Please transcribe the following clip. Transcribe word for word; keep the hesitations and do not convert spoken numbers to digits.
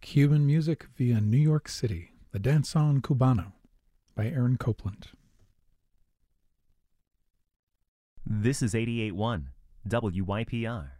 Cuban Music via New York City, the Danzón Cubano by Aaron Copland. This is eighty-eight point one W Y P R.